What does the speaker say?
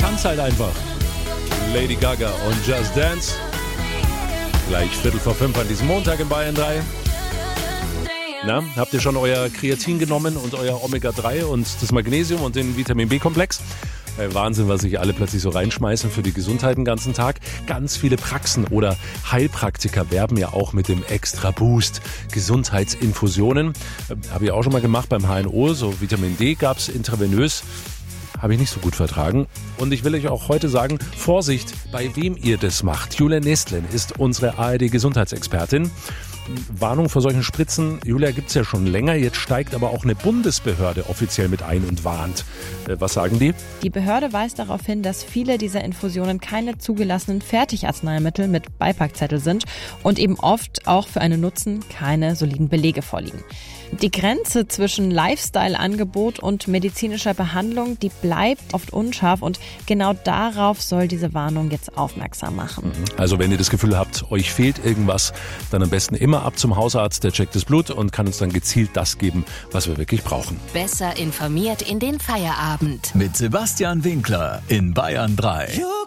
kann's halt einfach. Lady Gaga und Just Dance. Gleich 4:45 an diesem Montag in Bayern 3. Na, habt ihr schon euer Kreatin genommen und euer Omega-3 und das Magnesium und den Vitamin-B-Komplex? Wahnsinn, was sich alle plötzlich so reinschmeißen für die Gesundheit den ganzen Tag. Ganz viele Praxen oder Heilpraktiker werben ja auch mit dem Extra-Boost Gesundheitsinfusionen. Habe ich auch schon mal gemacht beim HNO. So Vitamin D gab's intravenös. Habe ich nicht so gut vertragen. Und ich will euch auch heute sagen, Vorsicht, bei wem ihr das macht. Julia Nestlin ist unsere ARD-Gesundheitsexpertin. Warnung vor solchen Spritzen, Julia, gibt's ja schon länger. Jetzt steigt aber auch eine Bundesbehörde offiziell mit ein und warnt. Was sagen die? Die Behörde weist darauf hin, dass viele dieser Infusionen keine zugelassenen Fertigarzneimittel mit Beipackzettel sind und eben oft auch für einen Nutzen keine soliden Belege vorliegen. Die Grenze zwischen Lifestyle-Angebot und medizinischer Behandlung, die bleibt oft unscharf und genau darauf soll diese Warnung jetzt aufmerksam machen. Also wenn ihr das Gefühl habt, euch fehlt irgendwas, dann am besten immer ab zum Hausarzt, der checkt das Blut und kann uns dann gezielt das geben, was wir wirklich brauchen. Besser informiert in den Feierabend. Mit Sebastian Winkler in Bayern 3.